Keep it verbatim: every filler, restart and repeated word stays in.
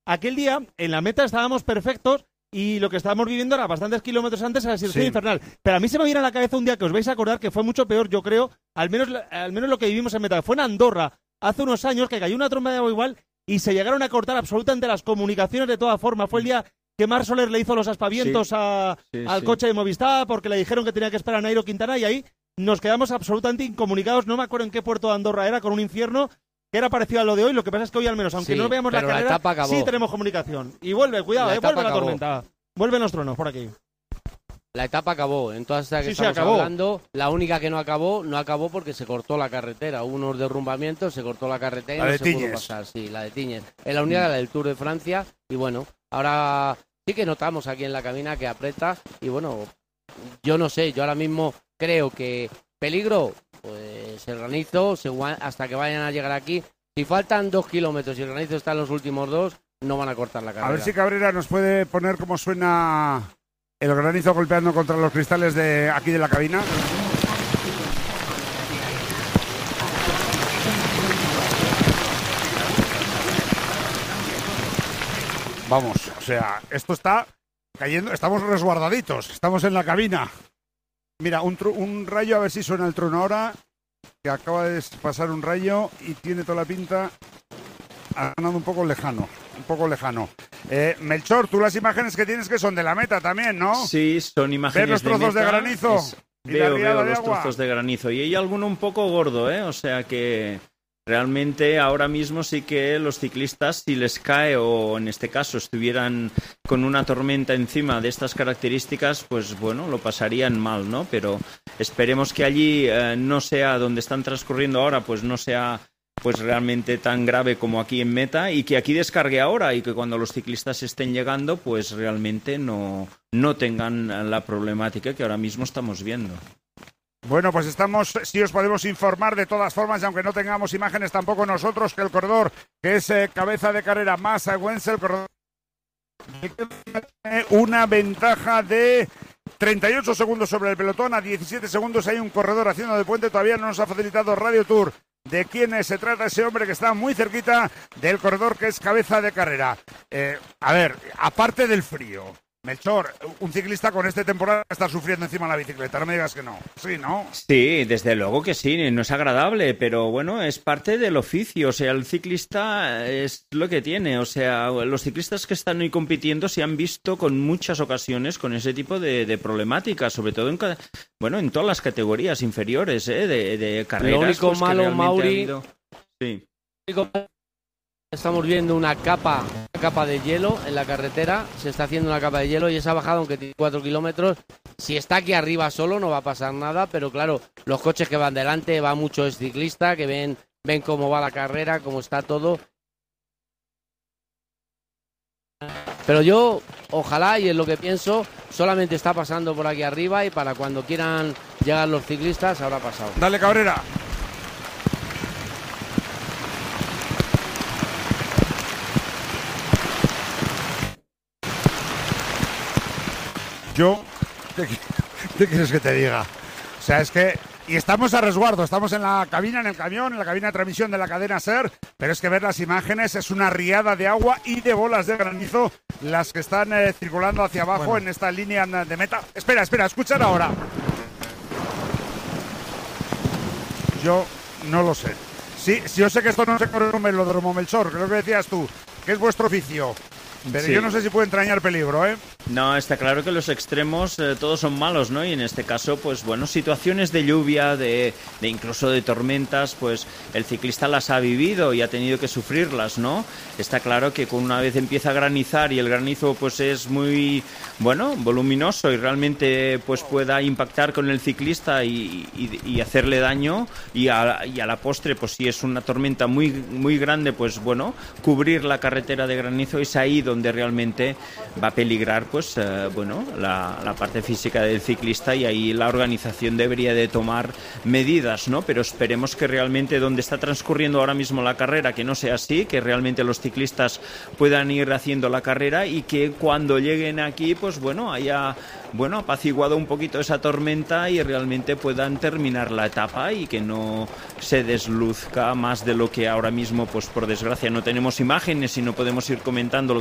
aquel día en la meta estábamos perfectos y lo que estábamos viviendo era bastantes kilómetros antes a la situación Sí. infernal. Pero a mí se me viene a la cabeza un día que os vais a acordar que fue mucho peor, yo creo, al menos, al menos lo que vivimos en meta. Fue en Andorra hace unos años que cayó una tromba de agua igual y se llegaron a cortar absolutamente las comunicaciones de todas formas. Fue el día que Marc Soler le hizo los aspavientos Sí. a, Sí, al sí. coche de Movistar porque le dijeron que tenía que esperar a Nairo Quintana y ahí nos quedamos absolutamente incomunicados. No me acuerdo en qué puerto de Andorra era, con un infierno que era parecido a lo de hoy. Lo que pasa es que hoy al menos, aunque Sí, no veamos la pero la carrera, etapa acabó. sí tenemos comunicación. Y vuelve, cuidado, La eh, vuelve etapa la acabó. tormenta. Vuelven los truenos por aquí. La etapa acabó, en todas estas que Sí, sí, estamos acabó. hablando, la única que no acabó, no acabó porque se cortó la carretera. Hubo unos derrumbamientos, se cortó la carretera y La no de se pudo Tiñes. pasar. Sí, la de Tiñes. Es la única, la del Tour de Francia. Y bueno, ahora sí que notamos aquí en la cabina que aprieta. Y bueno, yo no sé, yo ahora mismo creo que peligro, pues el granizo, se gua- hasta que vayan a llegar aquí. Si faltan dos kilómetros y el granizo está en los últimos dos, no van a cortar la carrera. A ver si Cabrera nos puede poner cómo suena el granizo golpeando contra los cristales de aquí de la cabina. Vamos, o sea, esto está cayendo, estamos resguardaditos, estamos en la cabina. Mira, un, tru- un rayo, a ver si suena el trueno ahora, que acaba de pasar un rayo y tiene toda la pinta, ha ganado un poco lejano, un poco lejano. Eh, Melchor, tú las imágenes que tienes que son de la meta también, ¿no? Sí, son imágenes ¿Ves los trozos de, meta, granizo? es- y la Veo, riada veo de los agua. trozos de granizo y hay alguno un poco gordo, ¿eh? O sea que realmente ahora mismo sí que los ciclistas, si les cae o en este caso estuvieran con una tormenta encima de estas características, pues bueno, lo pasarían mal, ¿no? Pero esperemos que allí eh, no sea donde están transcurriendo ahora, pues no sea pues realmente tan grave como aquí en meta y que aquí descargue ahora y que cuando los ciclistas estén llegando pues realmente no, no tengan la problemática que ahora mismo estamos viendo. Bueno, pues estamos, si os podemos informar de todas formas, y aunque no tengamos imágenes tampoco nosotros, que el corredor, que es eh, cabeza de carrera más a Wenzel, el corredor tiene una ventaja de treinta y ocho segundos sobre el pelotón, a diecisiete segundos hay un corredor haciendo de puente, todavía no nos ha facilitado Radio Tour de quién se trata ese hombre que está muy cerquita del corredor que es cabeza de carrera. Eh, a ver, aparte del frío, Melchor, un ciclista con esta temporada está sufriendo encima de la bicicleta, no me digas que no. Sí, ¿no? Sí, desde luego que sí, no es agradable, pero bueno, es parte del oficio, o sea, el ciclista es lo que tiene, o sea, los ciclistas que están hoy compitiendo se han visto con muchas ocasiones con ese tipo de, de problemáticas, sobre todo en, ca- bueno, en todas las categorías inferiores, ¿eh? de, de carreras. Lo único pues, que malo, realmente ha Mauri, habido- Sí. Estamos viendo una capa, una capa de hielo en la carretera, se está haciendo una capa de hielo y esa bajada, aunque tiene cuatro kilómetros, si está aquí arriba solo no va a pasar nada, pero claro, los coches que van delante, va mucho el ciclista, que ven, ven cómo va la carrera, cómo está todo. Pero yo, ojalá, y es lo que pienso, solamente está pasando por aquí arriba y para cuando quieran llegar los ciclistas habrá pasado. Dale, Cabrera. Yo, ¿qué, qué quieres que te diga? O sea, es que... Y estamos a resguardo, estamos en la cabina, en el camión, en la cabina de transmisión de la cadena SER, pero es que ver las imágenes es una riada de agua y de bolas de granizo las que están eh, circulando hacia abajo Bueno. en esta línea de meta. Espera, espera, escuchar ahora. Yo no lo sé. Sí, sí, yo sé que esto no se corre un velódromo, Melchor, que es lo que decías tú, que es vuestro oficio. Pero Sí. yo no sé si puede entrañar peligro, ¿eh? No, está claro que los extremos eh, todos son malos, ¿no? Y en este caso, pues bueno, situaciones de lluvia, de, de incluso de tormentas, pues el ciclista las ha vivido y ha tenido que sufrirlas, ¿no? Está claro que con una vez empieza a granizar y el granizo pues es muy, bueno, voluminoso y realmente pues pueda impactar con el ciclista y, y, y hacerle daño y a, y a la postre, pues si es una tormenta muy, muy grande, pues bueno, cubrir la carretera de granizo es ahí donde realmente va a peligrar pues pues eh, bueno, la, la parte física del ciclista, y ahí la organización debería de tomar medidas, ¿no? Pero esperemos que realmente donde está transcurriendo ahora mismo la carrera, que no sea así, que realmente los ciclistas puedan ir haciendo la carrera y que cuando lleguen aquí, pues bueno, haya bueno, apaciguado un poquito esa tormenta y realmente puedan terminar la etapa y que no se desluzca más de lo que ahora mismo, pues por desgracia no tenemos imágenes y no podemos ir comentando